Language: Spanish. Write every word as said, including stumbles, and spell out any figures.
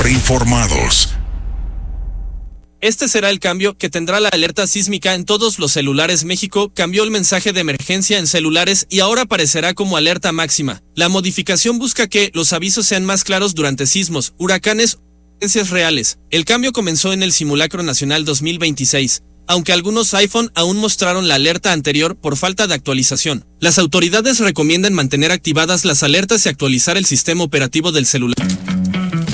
siempre informados. Este será el cambio que tendrá la alerta sísmica en todos los celulares. México cambió el mensaje de emergencia en celulares y ahora aparecerá como alerta máxima. La modificación busca que los avisos sean más claros durante sismos, huracanes o emergencias reales. El cambio comenzó en el Simulacro Nacional dos mil veintiséis, aunque algunos iPhone aún mostraron la alerta anterior por falta de actualización. Las autoridades recomiendan mantener activadas las alertas y actualizar el sistema operativo del celular.